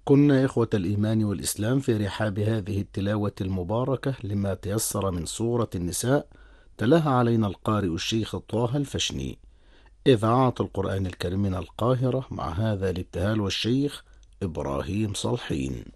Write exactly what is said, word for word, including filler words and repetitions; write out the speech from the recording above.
كنا إخوة الإيمان والإسلام في رحاب هذه التلاوة المباركة لما تيسر من سورة النساء، تلاها علينا القارئ الشيخ طه الفشني، إذاعة القرآن الكريم من القاهرة، مع هذا الابتهال والشيخ إبراهيم صالحين.